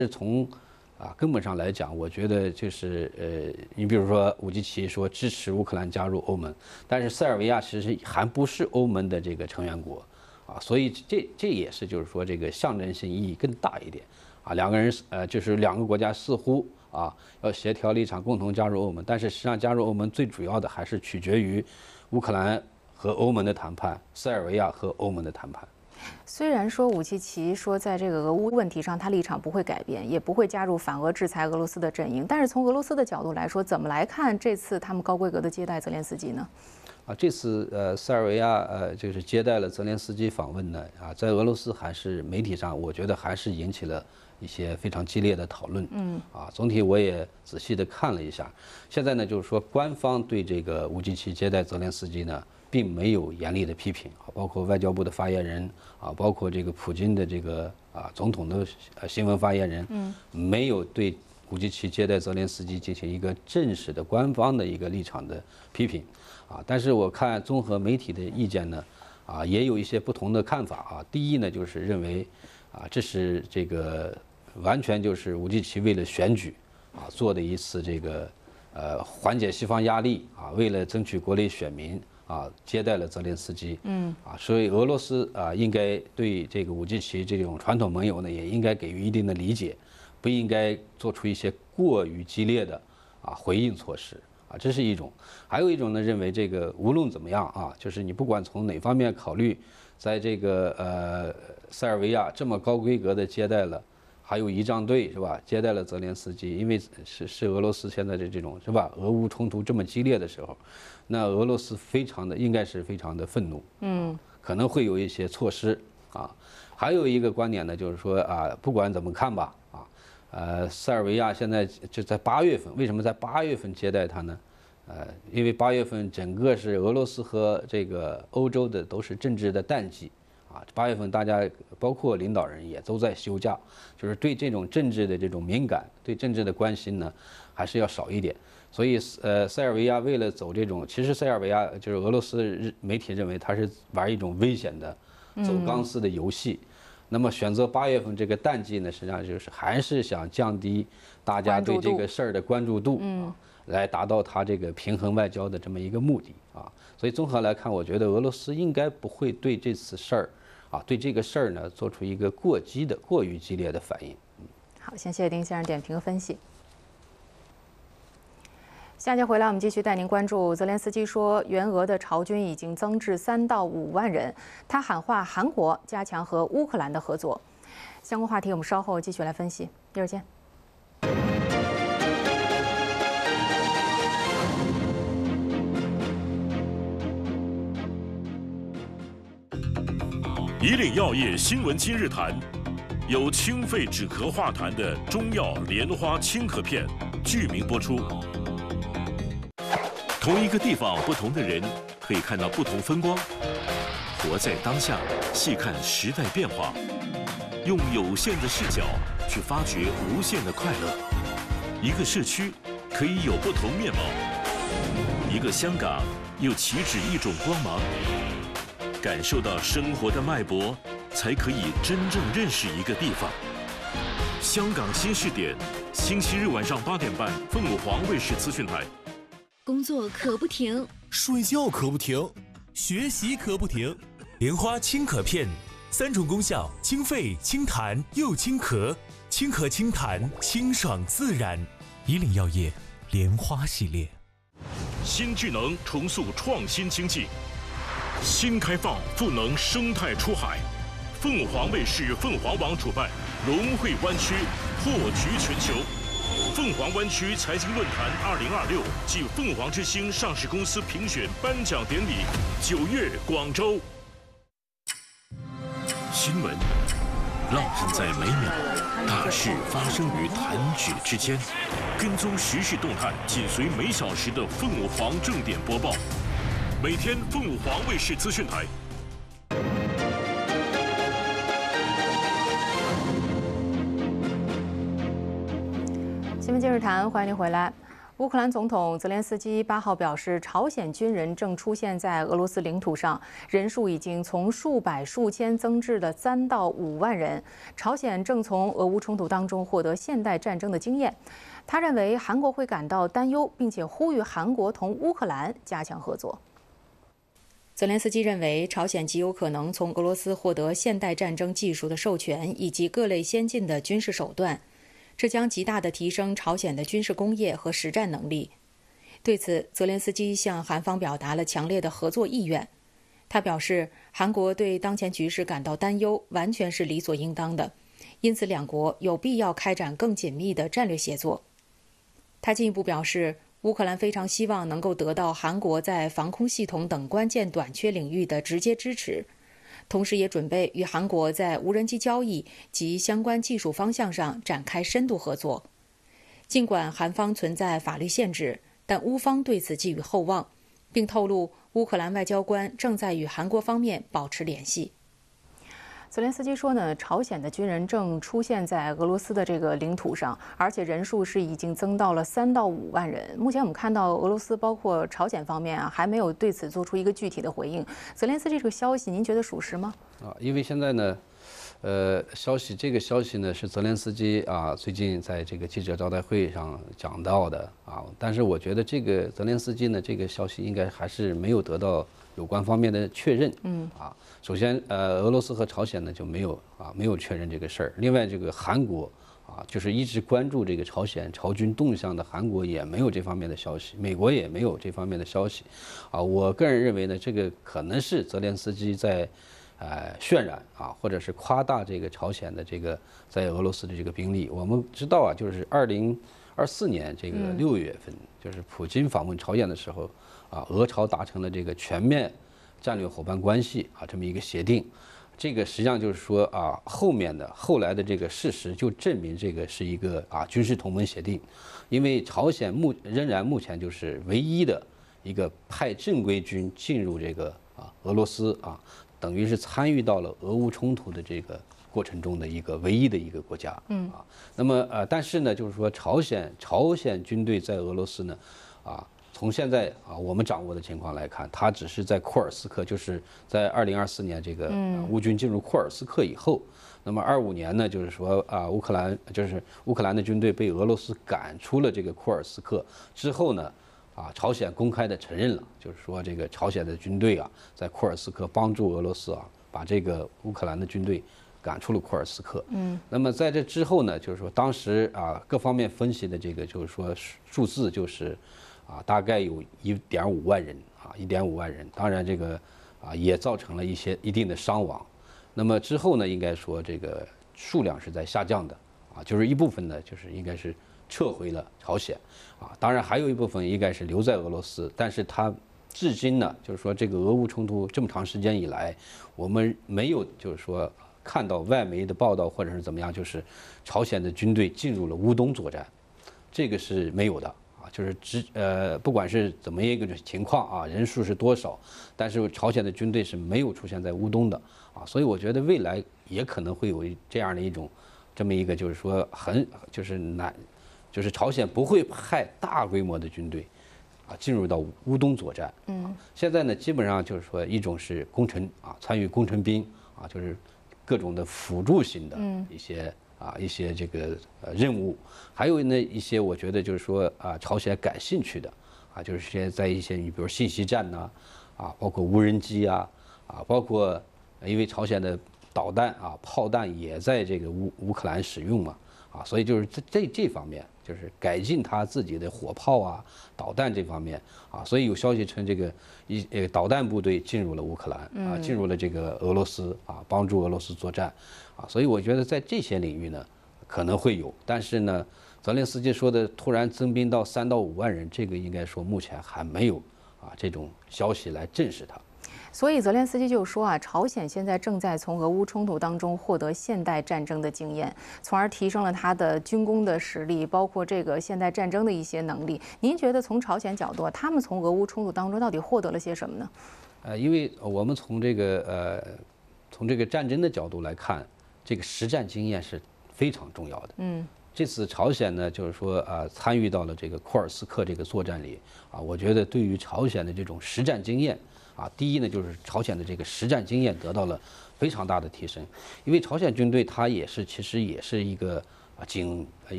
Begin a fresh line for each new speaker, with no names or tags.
是从根本上来讲，我觉得你比如说武基奇说支持乌克兰加入欧盟，但是塞尔维亚其实还不是欧盟的这个成员国所以这也是就是说这个象征性意义更大一点两个人就是两个国家似乎要协调立场，共同加入欧盟，但是实际上加入欧盟最主要的还是取决于乌克兰和欧盟的谈判，塞尔维亚和欧盟的谈判。
虽然说武契奇说在这个俄乌问题上他立场不会改变，也不会加入反俄制裁俄罗斯的阵营，但是从俄罗斯的角度来说，怎么来看这次他们高规格的接待泽连斯基呢？
这次塞尔维亚就是接待了泽连斯基访问呢在俄罗斯还是媒体上，我觉得还是引起了一些非常激烈的讨论。总体我也仔细的看了一下，现在呢就是说官方对这个武契奇接待泽连斯基呢，并没有严厉的批评包括外交部的发言人包括这个普京的这个总统的新闻发言人，没有对武契奇接待泽连斯基进行一个正式的官方的一个立场的批评但是我看综合媒体的意见呢也有一些不同的看法第一呢就是认为这是这个完全就是武契奇为了选举做的一次这个缓解西方压力为了争取国内选民接待了泽连斯基，所以俄罗斯应该对这个武契奇这种传统盟友呢，也应该给予一定的理解，不应该做出一些过于激烈的回应措施这是一种。还有一种呢，认为这个无论怎么样就是你不管从哪方面考虑，在这个塞尔维亚这么高规格的接待了。还有仪仗队是吧？接待了泽连斯基，因为是俄罗斯现在的这种是吧？俄乌冲突这么激烈的时候，那俄罗斯应该是非常的愤怒，可能会有一些措施还有一个观点呢，就是说不管怎么看吧塞尔维亚现在就在8月份，为什么在8月份接待他呢？因为8月份整个是俄罗斯和这个欧洲的都是政治的淡季。8月份大家包括领导人也都在休假，就是对这种政治的这种敏感，对政治的关心呢，还是要少一点。所以塞尔维亚为了走这种，其实塞尔维亚就是俄罗斯媒体认为他是玩一种危险的走钢丝的游戏。那么选择8月份这个淡季呢，实际上就是还是想降低大家对这个事儿的关注度来达到他这个平衡外交的这么一个目的所以综合来看，我觉得俄罗斯应该不会对这次事儿对这个事儿呢做出一个过于激烈的反应。
好，先谢谢丁先生点评和分析。下节回来，我们继续带您关注泽连斯基说，援俄的朝军已经增至3到5万人，他喊话韩国加强和乌克兰的合作。相关话题我们稍后继续来分析，一会儿见。
以岭药业新闻今日谈，有清肺止咳化痰的中药莲花清咳片，剧名播出。同一个地方，不同的人可以看到不同风光。活在当下，细看时代变化，用有限的视角去发掘无限的快乐。一个社区可以有不同面貌，一个香港又岂止一种光芒。感受到生活的脉搏，才可以真正认识一个地方。香港新视点，星期日晚上8点半，凤凰卫视资讯台。
工作可不停，
睡觉可不停，学习可不停。莲花清咳片，3种功效：清肺、清痰又清咳，清咳清痰，清爽自然。以岭药业莲花系列。
新智能重塑创新经济。新开放赋能生态出海，凤凰卫视凤凰网主办龙汇湾区破局全球，凤凰湾区财经论坛2026暨凤凰之星上市公司评选颁奖典礼9月广州。新闻浪漫在每秒，大事发生于弹指之间，跟踪时事动态，紧随每小时的凤凰正点播报。每天凤凰卫视资讯台。
新闻今日谈，欢迎您回来。 乌克兰总统泽连斯基8号表示，朝鲜军人正出现在俄罗斯领土上，人数已经从数百数千增至了3到5万人。朝鲜正从俄乌冲突当中获得现代战争的经验。他认为韩国会感到担忧，并且呼吁韩国同乌克兰加强合作。泽连斯基认为，朝鲜极有可能从俄罗斯获得现代战争技术的授权以及各类先进的军事手段。这将极大地提升朝鲜的军事工业和实战能力。对此，泽连斯基向韩方表达了强烈的合作意愿。他表示，韩国对当前局势感到担忧，完全是理所应当的，因此两国有必要开展更紧密的战略协作。他进一步表示，乌克兰非常希望能够得到韩国在防空系统等关键短缺领域的直接支持。同时也准备与韩国在无人机交易及相关技术方向上展开深度合作。尽管韩方存在法律限制，但乌方对此寄予厚望，并透露乌克兰外交官正在与韩国方面保持联系。泽连斯基说呢，朝鲜的军人正出现在俄罗斯的这个领土上，而且人数是已经增到了3到5万人。目前我们看到俄罗斯包括朝鲜方面还没有对此做出一个具体的回应。泽连斯基这个消息，您觉得属实吗？
因为现在呢，这个消息呢是泽连斯基最近在这个记者招待会上讲到的但是我觉得这个泽连斯基呢，这个消息应该还是没有得到有关方面的确认。首先俄罗斯和朝鲜呢就没有确认这个事儿。另外这个韩国就是一直关注这个朝鲜朝军动向的韩国也没有这方面的消息，美国也没有这方面的消息我个人认为呢，这个可能是泽连斯基在渲染或者是夸大这个朝鲜的这个在俄罗斯的这个兵力。我们知道就是2024年这个6月份，就是普京访问朝鲜的时候俄朝达成了这个全面战略伙伴关系这么一个协定。这个实际上就是说后来的这个事实就证明这个是一个军事同盟协定，因为朝鲜仍然目前就是唯一的一个派正规军进入这个俄罗斯等于是参与到了俄乌冲突的这个过程中的一个唯一的一个国家。那么但是呢，就是说朝鲜军队在俄罗斯呢从现在我们掌握的情况来看，它只是在库尔斯克，就是在2024年这个乌军进入库尔斯克以后，那么25年呢，就是说乌克兰的军队被俄罗斯赶出了这个库尔斯克之后呢，朝鲜公开的承认了，就是说这个朝鲜的军队在库尔斯克帮助俄罗斯把这个乌克兰的军队赶出了库尔斯克。那么在这之后呢，就是说当时各方面分析的这个就是说数字就是大概有1.5万人1.5万人，当然这个也造成了一定的伤亡。那么之后呢，应该说这个数量是在下降的就是一部分呢就是应该是撤回了朝鲜当然还有一部分应该是留在俄罗斯，但是它至今呢，就是说这个俄乌冲突这么长时间以来，我们没有就是说看到外媒的报道或者是怎么样，就是朝鲜的军队进入了乌东作战，这个是没有的就是不管是怎么一个情况人数是多少，但是朝鲜的军队是没有出现在乌东的所以我觉得未来也可能会有这样的这么一个就是说就是朝鲜不会派大规模的军队进入到乌东作战。现在呢，基本上就是说一种是工程参与工程兵就是各种的辅助性的一些这个任务，还有呢一些我觉得就是说朝鲜感兴趣的就是在一些你比如信息战包括无人机包括因为朝鲜的导弹炮弹也在这个乌克兰使用嘛所以就是这方面就是改进他自己的火炮导弹这方面所以有消息称这个导弹部队进入了乌克兰进入了这个俄罗斯帮助俄罗斯作战所以我觉得在这些领域呢可能会有，但是呢泽连斯基说的突然增兵到3到5万人，这个应该说目前还没有这种消息来证实它。
所以泽连斯基就说朝鲜现在正在从俄乌冲突当中获得现代战争的经验，从而提升了他的军工的实力，包括这个现代战争的一些能力。您觉得从朝鲜角度他们从俄乌冲突当中到底获得了些什么呢？
因为我们从这个战争的角度来看，这个实战经验是非常重要的。 这次朝鲜呢，就是说参与到了这个库尔斯克这个作战里我觉得对于朝鲜的这种实战经验第一呢，就是朝鲜的这个实战经验得到了非常大的提升，因为朝鲜军队它其实也是一个